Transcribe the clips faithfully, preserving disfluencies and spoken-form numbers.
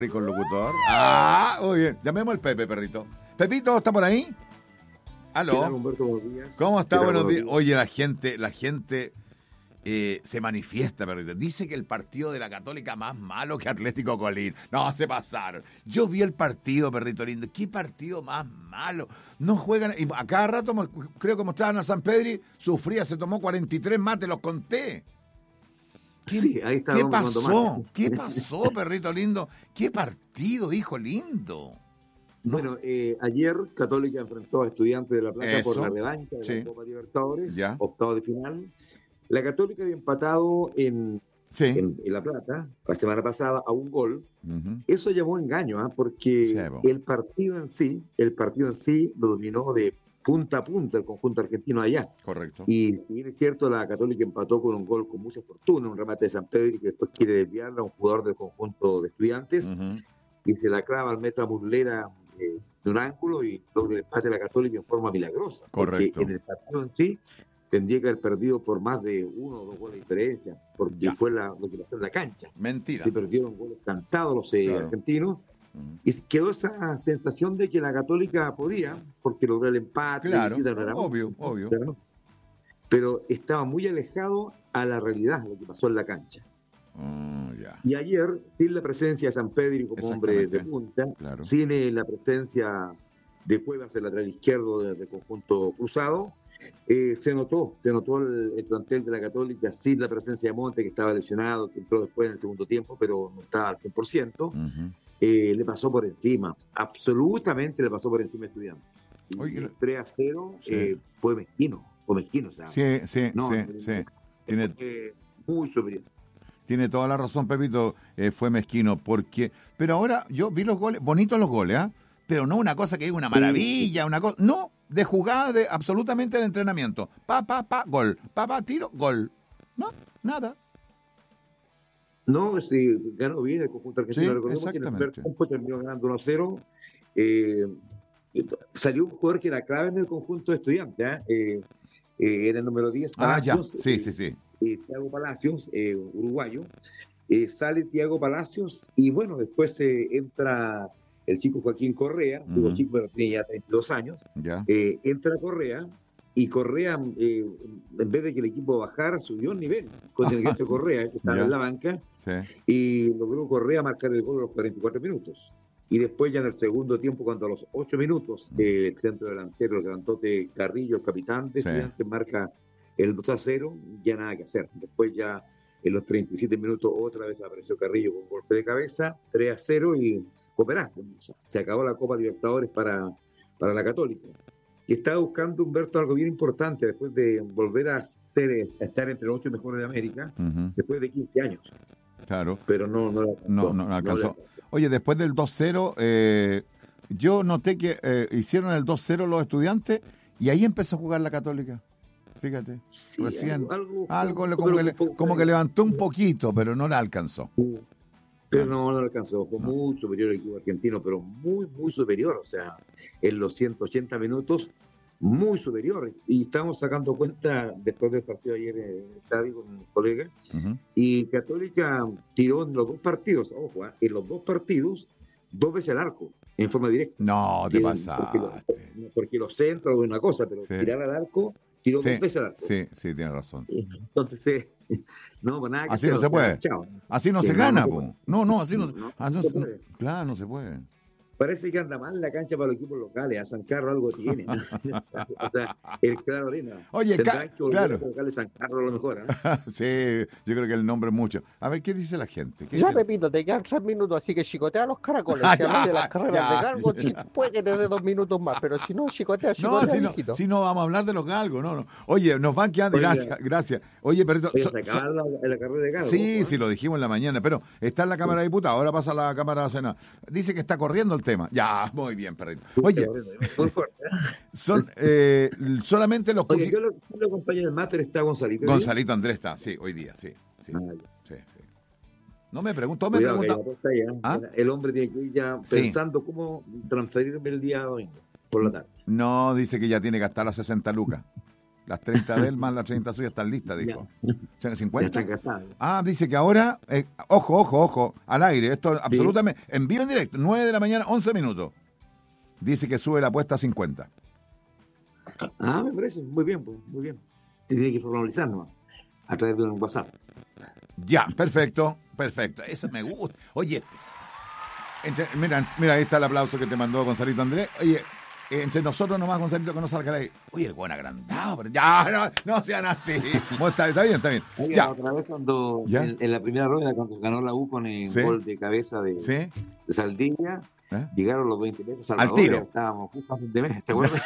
Rico el locutor. Ah, muy bien. Llamemos al Pepe, perrito. Pepito, ¿está por ahí? Aló. ¿Qué tal, Humberto? Buenos días. ¿Cómo está? ¿Qué tal, Buenos días. días. Oye, la gente, la gente eh, se manifiesta, perrito. Dice que el partido de la Católica más malo que Atlético Colín. No, se pasaron. Yo vi el partido, perrito lindo. ¿Qué partido más malo? No juegan. Y a cada rato, creo que mostraban a San Pedri, sufría, se tomó cuarenta y tres mates, los conté. ¿Qué, sí, ahí está ¿qué pasó? ¿Qué pasó, perrito lindo? ¿Qué partido, hijo lindo? No. Bueno, eh, ayer Católica enfrentó a Estudiantes de La Plata Eso. por la revancha de Sí. la Copa Libertadores, Ya. octavo de final. La Católica había empatado en, Sí. en, en La Plata la semana pasada a un gol. Uh-huh. Eso llamó engaño, ¿eh? porque Sí, el partido en sí, el partido en sí lo dominó de punta a punta el conjunto argentino allá. Correcto. Y si bien es cierto, la Católica empató con un gol con mucha fortuna, un remate de San Pedro que después quiere desviarla a un jugador del conjunto de Estudiantes, uh-huh. y se la clava al meta Muslera eh, de un ángulo y logra el empate de la Católica en forma milagrosa. Correcto. Porque en el partido en sí tendría que haber perdido por más de uno o dos goles de diferencia, porque Ya. fue la, lo que pasó en la cancha. Mentira. Se perdieron goles cantados los eh, Claro. argentinos. Uh-huh. Y quedó esa sensación de que la Católica podía, porque logró el empate. Claro, visita, no era obvio, mucho, obvio. Claro. Pero estaba muy alejado a la realidad de lo que pasó en la cancha. Oh, yeah. Y ayer, sin la presencia de San Pedro como hombre de punta, claro. sin la presencia de Cuevas, el lateral izquierdo del de conjunto cruzado, eh, se notó, se notó el, el plantel de la Católica sin la presencia de Monte, que estaba lesionado, que entró después en el segundo tiempo, pero no estaba al cien por ciento. Uh-huh. Eh, le pasó por encima, absolutamente le pasó por encima a Estudiantes. Y el tres a cero sí. eh, fue mezquino, fue mezquino. O sea, sí, sí, no, sí, eh, sí. Tiene, eh, muy superior. Tiene toda la razón, Pepito, eh, fue mezquino, porque... Pero ahora yo vi los goles, bonitos los goles, ¿ah? ¿eh? Pero no una cosa que es una maravilla, una cosa... No, de jugada, de absolutamente de entrenamiento. Pa, pa, pa, gol. Pa, pa, tiro, gol. No, nada. No, sí, ganó bien el conjunto argentino. Sí, Recordemos que en el primer exactamente. tiempo terminó ganando uno a cero. Eh, salió un jugador que era clave en el conjunto de Estudiantes. ¿eh? Eh, eh, era el número diez, Palacios. Ah, ya, sí, eh, sí, sí. Eh, Thiago Palacios, eh, uruguayo. Eh, sale Thiago Palacios y bueno, después eh, entra el chico Joaquín Correa, uh-huh. digo chico, pero tiene ya treinta y dos años. Ya. Eh, entra Correa. Y Correa, eh, en vez de que el equipo bajara, subió el nivel con el gesto Correa, que estaba ya. en la banca, sí. y logró Correa marcar el gol a los cuarenta y cuatro minutos. Y después ya en el segundo tiempo, cuando a los ocho minutos, mm. eh, el centro delantero, el grandote Carrillo, el capitán de sí. Estudiantes, marca el dos a cero, ya nada que hacer. Después ya en los treinta y siete minutos otra vez apareció Carrillo con golpe de cabeza, tres a cero y cooperaste. O sea, se acabó la Copa Libertadores para, para la Católica. Y estaba buscando, Humberto, algo bien importante después de volver a, ser, a estar entre los ocho mejores de América, uh-huh. después de quince años. Claro. Pero no, no, alcanzó, no, no, no alcanzó. No Oye, después del dos cero, eh, yo noté que eh, hicieron el dos cero los Estudiantes y ahí empezó a jugar la Católica. Fíjate, sí, recién. Algo, algo, algo le, como, que, le, como que levantó un poquito, pero no la alcanzó. Sí. Pero no, no lo alcanzó, fue no. muy superior el equipo argentino, pero muy, muy superior, o sea, en los ciento ochenta minutos, muy superior. Y estamos sacando cuenta, después del partido ayer en el estadio con mis colegas, uh-huh. y Católica tiró en los dos partidos, ojo, ¿eh? en los dos partidos, dos veces al arco, en forma directa. No, te y, pasaste. Porque, porque los centros es una cosa, pero sí. tirar al arco, tiró sí, dos veces al arco. Sí, sí, tienes razón. Entonces, eh, no, pues nada que así hacer, no se o sea, puede. Chao. Así no sí, se no, gana, no, po. no, no, así no, no, no, así no, no se puede. Claro, no se puede. Parece que anda mal la cancha para los equipos locales. A San Carlos algo tiene. O sea, el Claro Arena. Oye, ca- claro. A San Carlos a lo mejor. ¿eh? Sí, yo creo que el nombre es mucho. A ver, ¿qué dice la gente? ¿Qué ya, dice Pepito, la... te quedan tres minutos, así que chicotea los caracoles. Ah, si ya, de las carreras ya, de galgos, si puede que te dé dos minutos más, pero si no, chicotea, chicotea, no, si viejito. no, si no vamos a hablar de los galgos, no, no. Oye, nos van quedando, Oye, gracias, gracias. Oye, pero... So, so, la, la carrera de galgos. Sí, ¿no? sí, lo dijimos en la mañana, pero está en la Cámara de Diputados, ahora pasa a la Cámara de Senado. Dice que está corriendo el tema. Ya, muy bien, perrito. Oye, son eh, solamente los... Oye, yo lo, yo lo acompaño en el máster, está Gonzalito. Gonzalito Andrés está, sí, hoy día, sí. Sí, ah, sí, sí. No me preguntó, me pregunta. ¿Ah? El hombre tiene que ir ya pensando sí. cómo transferirme el día domingo, por la tarde. No, dice que ya tiene que gastar las sesenta lucas. Las treinta de él más las treinta suyas están listas, dijo. O sea, cincuenta. Ya están gastadas. Ah, dice que ahora, eh, ojo, ojo, ojo, al aire, esto absolutamente, en vivo en directo, nueve de la mañana, once minutos. Dice que sube la apuesta a cincuenta. Ah, me parece, muy bien, pues, muy bien. Tiene que formalizar nomás, a través de un WhatsApp. Ya, perfecto, perfecto. Eso me gusta. Oye, este. Entre, mira, mira, ahí está el aplauso que te mandó Gonzalito Andrés. Oye, entre nosotros nomás, Gonzalito, que no salga de ahí. Oye, el buen agrandado, pero ya, no, no sean así. Bueno, está, está bien, está bien. Oye, ya. Otra vez cuando, en, en la primera rueda, cuando ganó la U con el ¿Sí? gol de cabeza de, ¿Sí? de Saldivia, ¿Eh? Llegaron los veinte metros al tiro. Estábamos justo a fin de mes, ¿te acuerdas?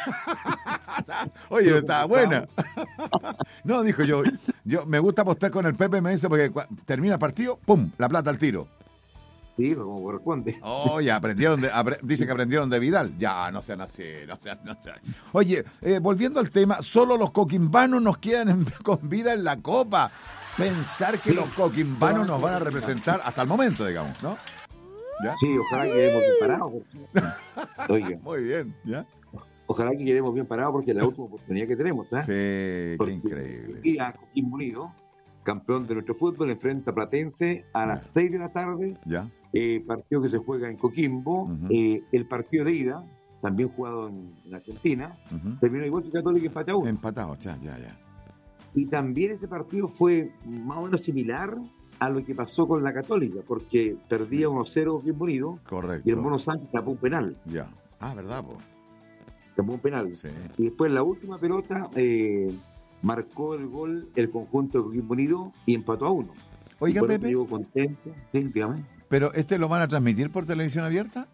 Oye, estaba buena. No, dijo yo, yo me gusta apostar con el Pepe, me dice, porque termina el partido, ¡pum!, la plata al tiro. Sí, como corresponde. Oye, aprendieron de, apre, dice que aprendieron de Vidal. Ya, no sean así, no sean, no sean. Oye, eh, volviendo al tema, solo los coquimbanos nos quedan en, con vida en la Copa. Pensar que sí, los coquimbanos nos van a representar hasta el momento, digamos, ¿no? ¿Ya? Sí, ojalá que quedemos bien parados. Porque... Oiga. Muy bien, ¿ya? Ojalá que quedemos bien parados porque es la última oportunidad que tenemos, ¿eh? Sí, porque qué increíble. Y a Coquimbo Unido, campeón de nuestro fútbol, enfrenta a Platense a las seis de la tarde. Ya. Eh, partido que se juega en Coquimbo. Uh-huh. Eh, el partido de ida, también jugado en, en Argentina, uh-huh. terminó igual que Católica empatado a uno. Empatado, ya, ya, ya. Y también ese partido fue más o menos similar a lo que pasó con la Católica, porque perdía uno cero bien bonito. Correcto. Y el Mono Sánchez tapó un penal. Ya. Ah, ¿verdad, po? Tapó un penal. Sí. Y después la última pelota eh, marcó el gol el conjunto de Coquimbo Unido y empató a uno. Oiga, bueno, Pepe. Yo contento. Sí, dígame. ¿Pero este lo van a transmitir por televisión abierta?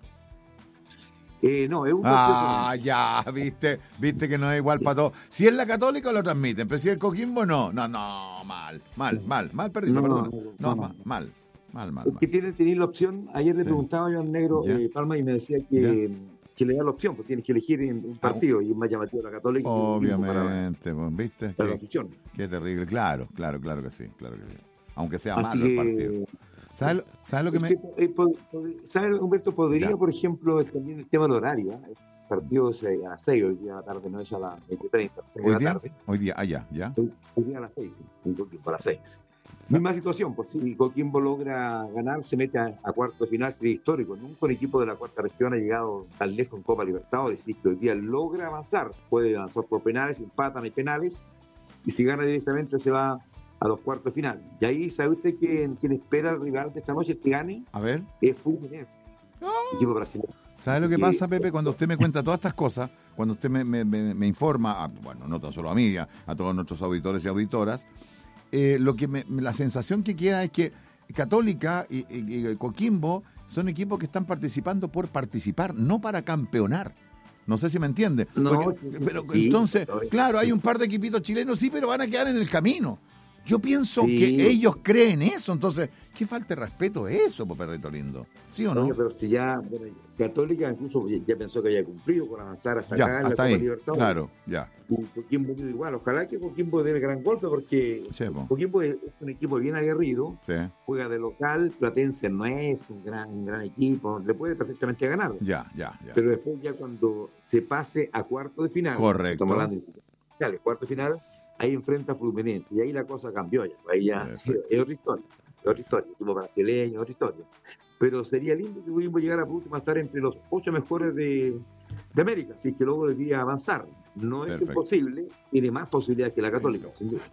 Eh, no, es un Ah, ya, viste, viste que no es igual sí. para todos. Si es la Católica lo transmiten, pero si es el Coquimbo no. No, no, mal, mal, mal, mal, perdido, no, perdón. No, no, no, mal, mal, mal, mal. Es que tienen, tienen la opción, ayer le sí. preguntaba yo al negro eh, Palma y me decía que, que le da la opción, pues tienes que elegir un partido ah, y es más llamativo la Católica. Obviamente, pues, ¿viste? Para la afición. Qué terrible, claro, claro, claro que sí, claro que sí. Aunque sea Así malo el partido. ¿Sabes ¿sabe lo que me...? Que, eh, ¿Sabes, Humberto? Podría, ya. por ejemplo, también el tema del horario. ¿eh? El partido es a las seis, hoy día a la tarde, no es a las veinte treinta. ¿Hoy día? Tarde. Hoy día, allá, ah, ¿ya? Hoy, hoy día a las seis, en Coquimbo, a las seis. Misma situación, pues si Coquimbo logra ganar, se mete a, a cuarto de final, sería histórico. Nunca un equipo de la cuarta región ha llegado tan lejos en Copa Libertadores. Es decir, que hoy día logra avanzar, puede avanzar por penales, empatan, hay penales, y si gana directamente se va a los cuartos de final. Y ahí, ¿sabe usted quién, quién espera al rival de esta noche, el que gane? A ver. Es Fluminense, oh. equipo brasileño. ¿Sabe lo que pasa, Pepe? Cuando usted me cuenta todas estas cosas, cuando usted me, me, me, me informa, a, bueno, no tan solo a mí, a, a todos nuestros auditores y auditoras, eh, lo que me, la sensación que queda es que Católica y, y, y Coquimbo son equipos que están participando por participar, no para campeonar. No sé si me entiende. No, Porque, sí, pero sí, entonces, sí. claro, hay un par de equipitos chilenos, sí, pero van a quedar en el camino. Yo pienso sí. que ellos creen eso, entonces, ¿qué falta de respeto es eso, po, perrito lindo? ¿Sí o no? Oye, pero si ya, bueno, Católica incluso ya pensó que había cumplido con avanzar hasta ya, acá en hasta la ahí. Copa Libertadores. Claro, ya. Y Coquimbo igual, ojalá que Coquimbo dé el gran golpe porque sí, Coquimbo es un equipo bien aguerrido, sí. juega de local, Platense no es un gran, un gran equipo, le puede perfectamente ganar. Ya, ya, ya. Pero después ya cuando se pase a cuarto de final, correcto. Estamos hablando de finales, cuarto de final, ahí enfrenta a Fluminense y ahí la cosa cambió ya, ahí ya Perfecto. es otra historia, es otra historia, equipo brasileño, otra historia. Pero sería lindo que Coquimbo llegara a última a estar entre los ocho mejores de, de América, así que luego debería avanzar. No es Perfecto. imposible, tiene más posibilidades que la Católica, sin duda.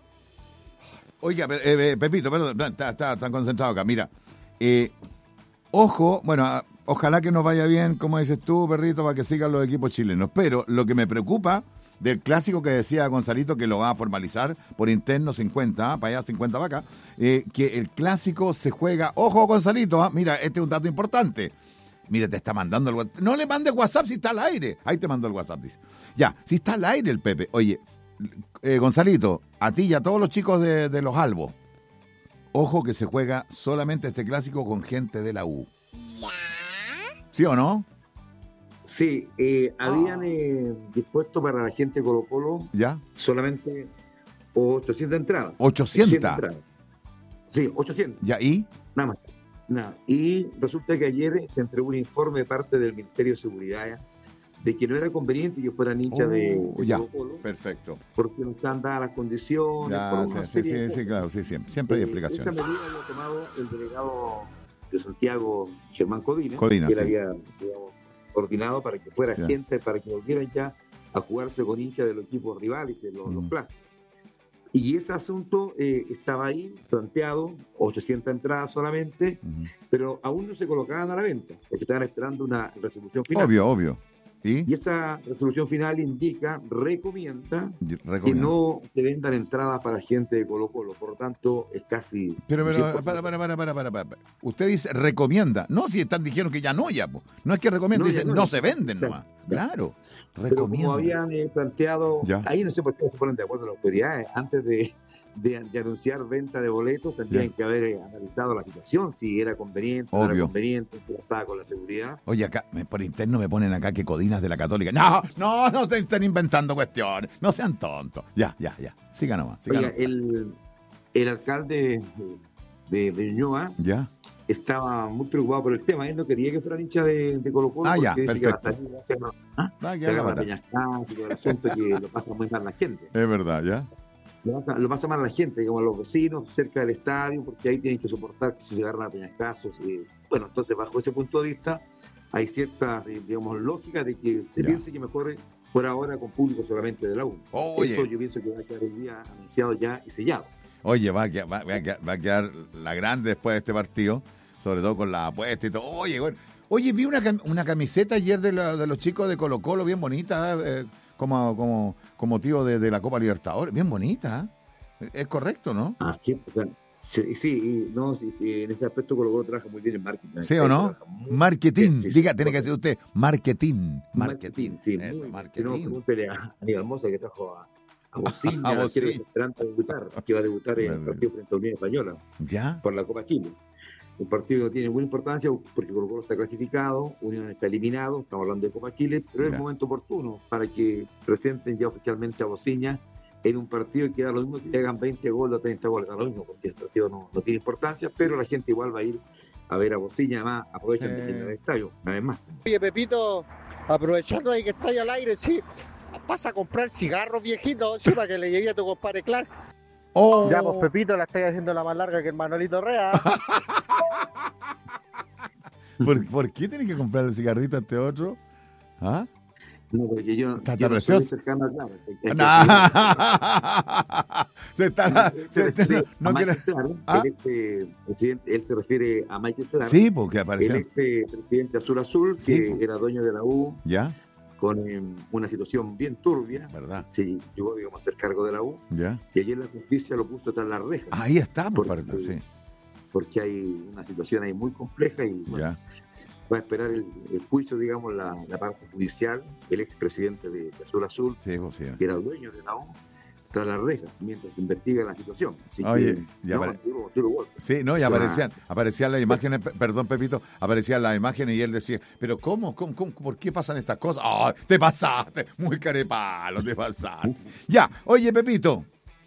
Oiga, eh, Pepito, perdón, está, está tan concentrado acá. Mira, eh, ojo, bueno, ojalá que nos vaya bien, como dices tú, perrito, para que sigan los equipos chilenos. Pero lo que me preocupa del clásico que decía Gonzalito, que lo va a formalizar por interno cincuenta, ¿eh? Para allá cincuenta vacas, eh, que el clásico se juega, ojo Gonzalito, ¿eh? Mira, este es un dato importante. Mira, te está mandando el WhatsApp. No le mandes WhatsApp si está al aire. Ahí te mandó el WhatsApp, dice. Ya, si está al aire el Pepe. Oye, eh, Gonzalito, a ti y a todos los chicos de, de los Albos, ojo que se juega solamente este clásico con gente de la U. ¿Ya? ¿Sí o no? Sí, eh, habían eh, dispuesto para la gente de Colo Colo ¿ya? solamente ochocientas entradas. ¿ochocientas? ochocientas entradas. Sí, ochocientas. ¿Ya? ¿Y? Nada más. Nada. Y resulta que ayer se entregó un informe de parte del Ministerio de Seguridad de que no era conveniente que fueran hinchas Oh, de, de ya, Colo Colo, perfecto. porque no están dadas las condiciones. Ya, por sí, una sí, serie de sí, sí, cosas. claro, sí, siempre, siempre hay Eh, explicaciones. Esa medida había tomado el delegado de Santiago, Germán Codina, Codina, que él sí. había, digamos, coordinado para que fuera Ya. gente, para que volvieran ya a jugarse con hinchas de los equipos rivales, en los, Mm. los clásicos. Y ese asunto eh, estaba ahí planteado, ochocientas entradas solamente, Ujú. pero aún no se colocaban a la venta, porque estaban esperando una resolución final. Obvio, obvio. ¿Y? Y esa resolución final indica, recomienda que Recomiendo. no se vendan entradas para gente de Colo Colo, por lo tanto es casi... Pero, un pero, cien por ciento. para, para, para, para, para, para, para. Usted dice recomienda. No, si están dijeron que ya no, ya, po. No es que recomienda, No, ya dice no, no ya. se venden Ya. nomás. Claro, Pero recomienda. como habían eh, planteado, Ya. ahí no sé por qué se ponen de acuerdo las autoridades, antes de, de, de anunciar venta de boletos, tendrían Ya. que haber eh, analizado la situación, si era conveniente, no era Obvio. conveniente, si pasaba con la seguridad. Oye, acá, me- por interno me ponen acá que Codinas de la Católica. No, no, no se estén inventando cuestiones. No sean tontos. Ya, ya, ya. Siga nomás. Siga Oiga, nomás. el, el alcalde de, de Ñuñoa Ya. estaba muy preocupado por el tema, él no quería que fueran hinchas de, de Colo Colo, Ah, ya, porque dice que va a perfecto. salir, se agarra- ¿ah? Va a se quedar la agarra pata. peñascazos y todo el asunto, que lo pasa muy mal la gente. Es verdad, ya. Lo pasa, lo pasa mal la gente, como a los vecinos cerca del estadio, porque ahí tienen que soportar que se agarran a peñascazos. Y, bueno, entonces, bajo ese punto de vista, hay cierta, eh, digamos, lógica de que se Ya. piense que mejor por ahora con público solamente de la U. Oye. Eso yo pienso que va a quedar hoy día anunciado ya y sellado. Oye, va a, quedar, va, va a quedar, va a quedar la grande después de este partido, sobre todo con la apuesta y todo. Oye, bueno, oye, vi una, cam- una camiseta ayer de, la- de los chicos de Colo Colo, bien bonita, eh, como, como, como motivo de, de la Copa Libertadores, bien bonita. ¿eh? Es correcto, ¿no? Así, o sea, sí, sí, y no, sí, sí, en ese aspecto Colo Colo trabaja muy bien en marketing. ¿Sí o no? Trabaja muy Marketing, bien, sí, sí. diga, tiene que decir usted, marketing, Marketing, marketing, sí, eso, muy bien. Si no, marketing. pregúntele a Aníbal Mosa que trajo a, a Bocilla, A que Bocilla. era esperando debutar, que va a debutar en el Bueno. partido frente a Unión Española ¿Ya? por la Copa Chile. Un partido que no tiene buena importancia porque Colo Colo está clasificado, Unión está eliminado, estamos hablando de Copa Chile, pero es Ya. el momento oportuno para que presenten ya oficialmente a Bociña en un partido que da lo mismo que le hagan veinte goles o treinta goles, da lo mismo, porque el partido no, no tiene importancia, pero la gente igual va a ir a ver a Bociña, además aprovechan Sí. de que en el estadio, una vez más. Oye, Pepito, aprovechando ahí que está ahí al aire, sí, vas a comprar cigarros viejitos, sí, para que le llegue a tu compadre Clark. Oh, Ya, pues Pepito, la estáis haciendo la más larga que el Manolito Rea. ¿por, por qué tiene que comprar el cigarrito a este otro? ¿Ah? No, porque yo, Está- yo está no soy precioso. cercano a Claro. hay- hay que- No. se está, Él se se está- refiere no a quiere. Michael Clark, ¿Ah? el este presidente, él se refiere a Michael Clark, Sí, porque el apareció. este presidente Azul Azul, Sí, que po. era dueño de la U, ¿Ya? con eh, una situación bien turbia, ¿Verdad? se llegó, digamos, a ser cargo de la U, ¿Ya? y ayer la justicia lo puso tras las rejas, Ahí está, pues, Porque- parece, sí. porque hay una situación ahí muy compleja y bueno, Ya. va a esperar el, el juicio, digamos, la, la parte judicial, el expresidente de, de Azul Azul, Sí, pues, sí. que era dueño de la U, tras las rejas, mientras se investiga la situación. Así Oye, que, ya no, pare- duro, duro golpe. Sí, no, y O sea, aparecían, aparecían las imágenes, pe- perdón, Pepito, aparecían las imágenes y él decía, pero ¿cómo, cómo, cómo por qué pasan estas cosas? ¡Ah, te pasaste! Muy carepalo, te pasaste. Ya, oye, Pepito,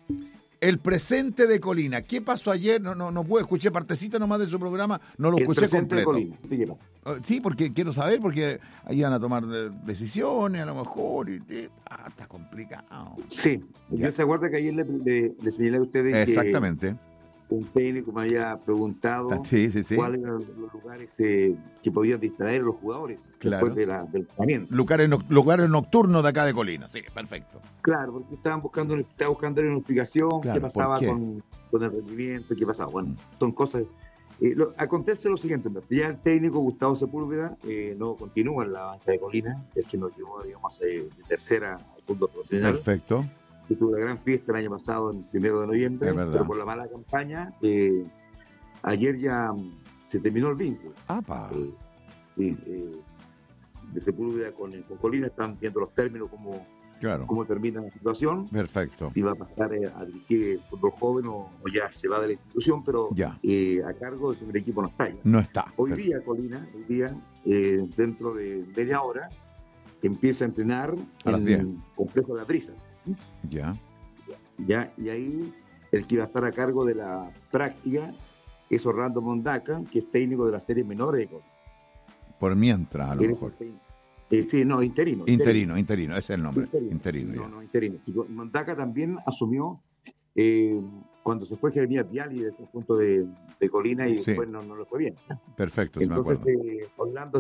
el presente de Colina, ¿qué pasó ayer? No, no, no pude, escuché partecita nomás de su programa, no lo El escuché presidente de completo. Colina, ¿sí qué pasa? Eh, Sí, porque quiero saber, porque ahí van a tomar de- decisiones, a lo mejor, y, y- ah, está complicado. Sí, Ya. yo se acuerda que ayer le, le, le señalé a ustedes Exactamente. que un técnico me había preguntado Sí, sí, sí. cuáles eran los lugares eh, que podían distraer a los jugadores Claro. después de la, del entrenamiento. Lugares, noc- lugares nocturnos de acá de Colina, sí, perfecto. Claro, porque estaban buscando, estaba buscando una explicación, Claro, qué ¿por pasaba qué? Con, con el rendimiento, qué pasaba. Bueno, son cosas. eh, lo- acontece lo siguiente, ya el técnico Gustavo Sepúlveda eh, no continúa en la banca de Colina, el que nos llevó, digamos, eh, de tercera al fútbol profesional. Perfecto. Que tuvo una gran fiesta el año pasado, el primero de noviembre, Es verdad. pero por la mala campaña, eh, ayer ya mm, se terminó el vínculo. Apa. Eh, sí, eh, de Sepúlveda con, con Colina están viendo los términos, cómo, Claro. cómo termina la situación, Perfecto. si va a pasar eh, a dirigir el fútbol joven o, o ya se va de la institución, pero Ya. eh, a cargo del primer equipo no está ya. No está. Hoy Per- día, Colina, hoy día, eh, dentro de media hora, empieza a entrenar A las en diez. el complejo de las Brisas. Ya. ¿Ya? Y ahí el que va a estar a cargo de la práctica es Orlando Mondaca, que es técnico de las series menores de Colo. Por mientras, a lo Él es mejor. el técnico- Eh, sí, no, interino. Interino, interino, ese es el nombre. Interino. Interino. No, ya. no, interino. Y Mondaca también asumió eh, cuando se fue Jeremías Viali del conjunto de, de Colina y Sí. después no, no le fue bien. Perfecto, sí me Entonces, acuerdo. eh, Orlando